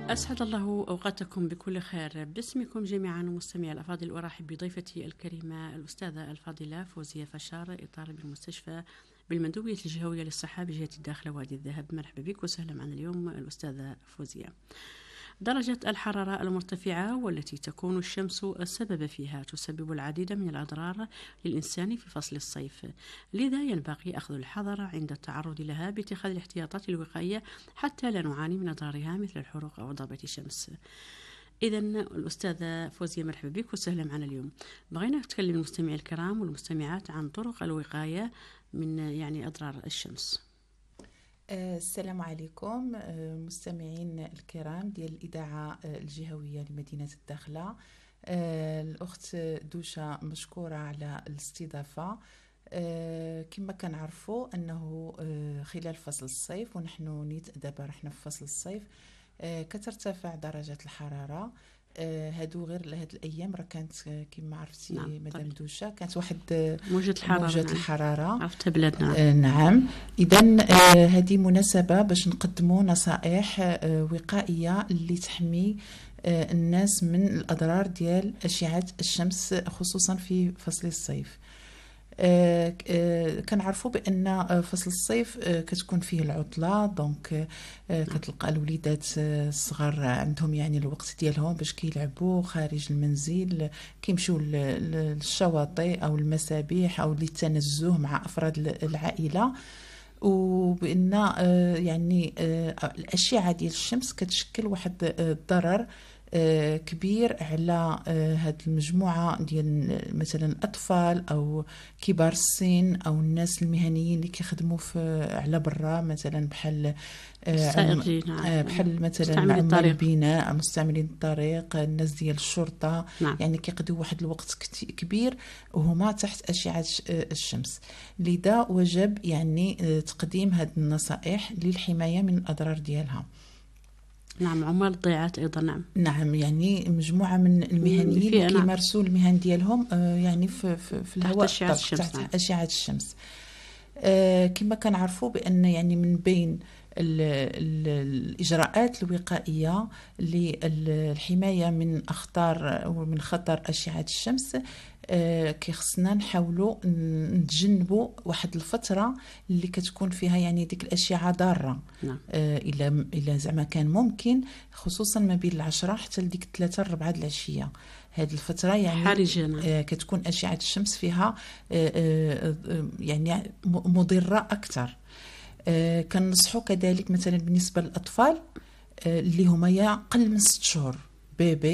أسعد الله أوقاتكم بكل خير. باسمكم جميعا مستمعي الأفاضل أرحب بضيفتي الكريمة الأستاذة الفاضلة فوزية فشار، إطار بالمستشفى بالمندوبية الجهوية للصحة بجهة الداخلة وادي الذهب. مرحبا بك وسهلا معنا اليوم الأستاذة فوزية. درجة الحرارة المرتفعة والتي تكون الشمس السبب فيها تسبب العديد من الأضرار للإنسان في فصل الصيف، لذا ينبغي أخذ الحذر عند التعرض لها باتخاذ الاحتياطات الوقائية حتى لا نعاني من أضرارها مثل الحروق أو ضربة الشمس. إذا الأستاذة فوزية مرحبا بك وسهلا معنا اليوم. بغينا نتكلم المستمعي الكرام والمستمعات عن طرق الوقاية من أضرار الشمس. السلام عليكم مستمعين الكرام ديال الإذاعة الجهوية لمدينة الداخلة. الأخت دوشة مشكورة على الاستضافة. كما كنعرفوا أنه خلال فصل الصيف ونحن نيت دابا رحنا في فصل الصيف كترتفع درجة الحرارة. هادو غير لهاد الايام راه كانت كما عرفتي مدام دوشة كانت واحد موجة الحرارة عرفتها بلادنا. نعم. اذا هذه مناسبة باش نقدموا نصائح وقائية اللي تحمي الناس من الاضرار ديال اشعة الشمس خصوصا في فصل الصيف. كنعرفوا بان فصل الصيف كتكون فيه العطله، دونك كتلقى الوليدات الصغار عندهم الوقت ديالهم باش كيلعبوا خارج المنزل، كيمشيو للشواطئ او المسابح او للتنزه مع افراد العائله. وبان الاشعه ديال الشمس كتشكل واحد الضرر كبير على هاد المجموعة ديال مثلا الأطفال أو كبار السن أو الناس المهنيين اللي كيخدموا على برا، مثلا بحال مثلا عمال البناء، مستعملين الطريق، الناس ديال الشرطة. كيقضيو واحد الوقت كبير وهما تحت أشعة الشمس. لذا وجب تقديم هاد النصائح للحماية من الأضرار ديالها. نعم، عمال الضيعات أيضا. نعم مجموعة من المهنيين اللي كيمارسوا المهن ديالهم في الهواء تحت أشعة الشمس. كما كنعرفوا بأن من بين الإجراءات الوقائية للحماية من أخطار ومن خطر أشعة الشمس كيخصنا نحاولوا نتجنبوا واحد الفترة اللي كتكون فيها ديك الأشعة ضارة. نعم. إلا زعما كان ممكن، خصوصا ما بين 10 حتى لديك 3-4 العشية. هذه الفترة حرجة كتكون أشعة الشمس فيها مضرة أكثر. كنصحوا كذلك مثلا بالنسبة للأطفال اللي هما قل من 6 شهور، بيبي